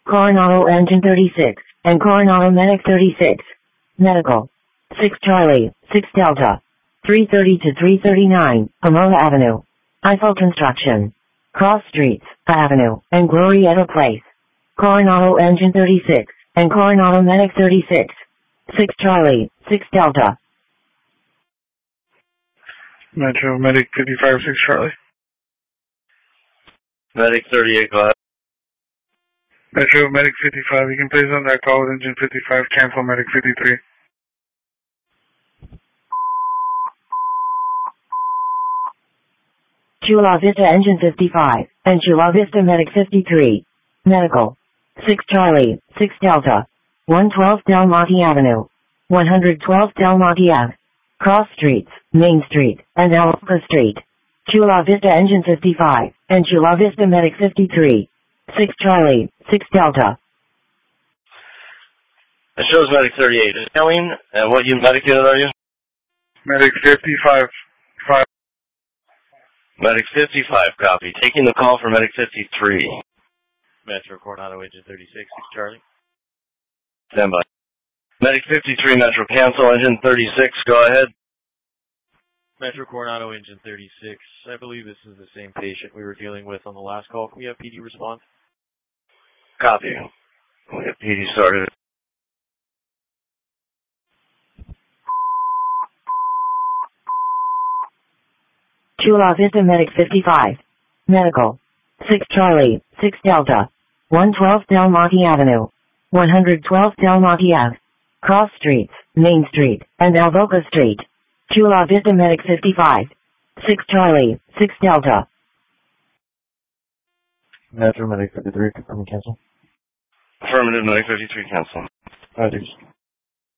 Coronado Engine 36, and Coronado Medic 36. Medical. 6 Charlie, 6 Delta. 330 to 339, Pomona Avenue. Eiffel Construction. Cross Streets, Avenue, and Glorietta Place. Coronado Engine 36, and Coronado Medic 36. 6 Charlie, 6 Delta. Metro Medic 55, 6 Charlie. Medic 38, go ahead. Metro Medic 55, you can place on that call with engine 55, cancel Medic 53. Chula Vista Engine 55, and Chula Vista Medic 53. Medical. 6 Charlie, 6 Delta. 112 Del Monte Avenue. 112 Del Monte Ave. Cross Streets, Main Street, and Alpha Street. Chula Vista Engine 55, and Chula Vista Medic 53. 6 Charlie, 6 Delta. It shows Medic 38. Ailing, and what medic unit are you? Medic 55, 5. Medic 55, copy. Taking the call for Medic 53. Metro Coronado Engine 36, 6 Charlie. Stand by. Medic 53, Metro, cancel. Engine 36, go ahead. Metro Coronado Engine 36. I believe this is the same patient we were dealing with on the last call. Can we have PD respond? Copy. We'll get PD started. Chula Vista Medic 55. Medical. 6 Charlie, 6 Delta. 112 Del Monte Avenue. 112 Del Monte Ave. Cross Streets, Main Street, and Alvoca Street. Chula Vista Medic 55. 6 Charlie, 6 Delta. Metro Medic 53, confirm cancel. Affirmative, Medic 53, cancel. Roger.